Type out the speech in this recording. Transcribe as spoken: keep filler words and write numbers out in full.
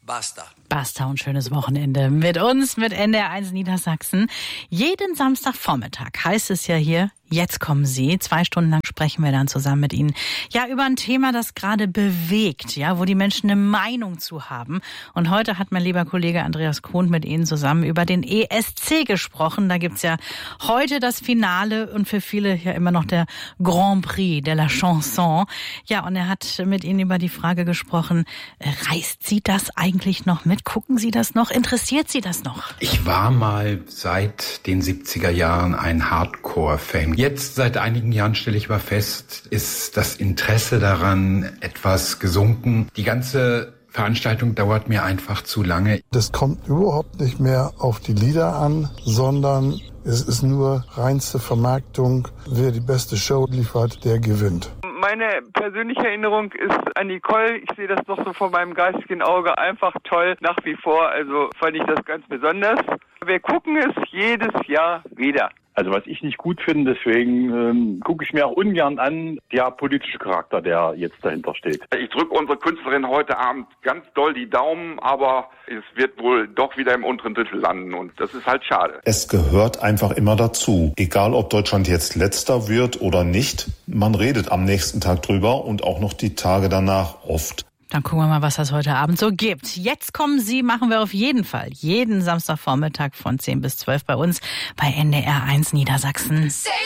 Basta. Basta und schönes Wochenende mit uns, mit N D R eins Niedersachsen. Jeden Samstagvormittag heißt es ja hier, jetzt kommen Sie. Zwei Stunden lang sprechen wir dann zusammen mit Ihnen. Ja, über ein Thema, das gerade bewegt, ja, wo die Menschen eine Meinung zu haben. Und heute hat mein lieber Kollege Andreas Kohn mit Ihnen zusammen über den E S C gesprochen. Da gibt's ja heute das Finale und für viele ja immer noch der Grand Prix de la Chanson. Ja, und er hat mit Ihnen über die Frage gesprochen, reißt Sie das eigentlich noch mit? Gucken Sie das noch? Interessiert Sie das noch? Ich war mal seit den siebziger Jahren ein Hardcore-Fan. Jetzt, seit einigen Jahren, stelle ich aber fest, ist das Interesse daran etwas gesunken. Die ganze Veranstaltung dauert mir einfach zu lange. Das kommt überhaupt nicht mehr auf die Lieder an, sondern es ist nur reinste Vermarktung. Wer die beste Show liefert, der gewinnt. Meine persönliche Erinnerung ist an Nicole. Ich sehe das noch so vor meinem geistigen Auge. Einfach toll, nach wie vor. Also fand ich das ganz besonders. Wir gucken es jedes Jahr wieder. Also was ich nicht gut finde, deswegen ähm, gucke ich mir auch ungern an, der politische Charakter, der jetzt dahinter steht. Ich drücke unsere Künstlerin heute Abend ganz doll die Daumen, aber es wird wohl doch wieder im unteren Drittel landen und das ist halt schade. Es gehört einfach immer dazu. Egal, ob Deutschland jetzt Letzter wird oder nicht, man redet am nächsten Tag drüber und auch noch die Tage danach oft. Dann gucken wir mal, was das heute Abend so gibt. Jetzt kommen Sie, machen wir auf jeden Fall. Jeden Samstagvormittag von zehn bis zwölf bei uns bei N D R eins Niedersachsen.